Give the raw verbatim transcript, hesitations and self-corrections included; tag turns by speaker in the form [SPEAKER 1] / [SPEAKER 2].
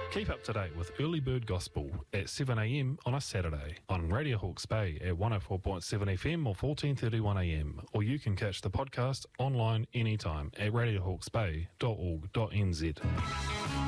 [SPEAKER 1] Keep up to date with Early Bird Gospel at seven a m on a Saturday on Radio Hawke's Bay at one oh four point seven F M or fourteen thirty-one a m, or you can catch the podcast online anytime at radio hawkes bay dot org dot n z.